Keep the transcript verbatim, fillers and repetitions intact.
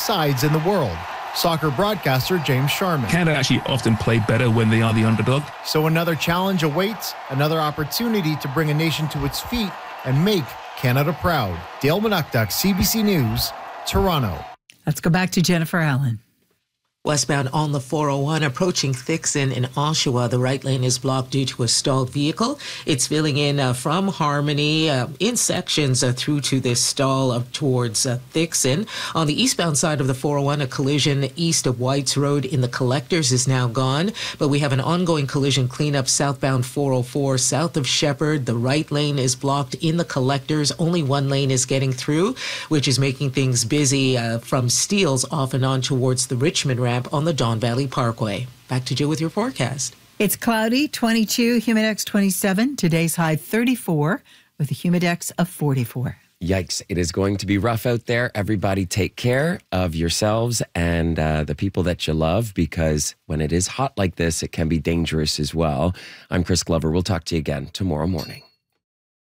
sides in the world. Soccer broadcaster James Sharman. Canada actually often play better when they are the underdog. So another challenge awaits, another opportunity to bring a nation to its feet and make Canada proud. Dale Manukduk, C B C News, Toronto. Let's go back to Jennifer Allen. Westbound on the four oh one, approaching Thixon in Oshawa. The right lane is blocked due to a stalled vehicle. It's filling in uh, from Harmony uh, in sections uh, through to this stall up towards uh, Thixon. On the eastbound side of the four oh one, a collision east of Whites Road in the Collectors is now gone. But we have an ongoing collision cleanup southbound four oh four south of Shepherd. The right lane is blocked in the Collectors. Only one lane is getting through, which is making things busy uh, from Steeles off and on towards the Richmond ramp on the Don Valley Parkway. Back to Jill with your forecast. It's cloudy, twenty-two, humidex twenty-seven. Today's high thirty-four with a humidex of forty-four. Yikes. It is going to be rough out there. Everybody take care of yourselves and uh, the people that you love, because when it is hot like this, it can be dangerous as well. I'm Chris Glover. We'll talk to you again tomorrow morning.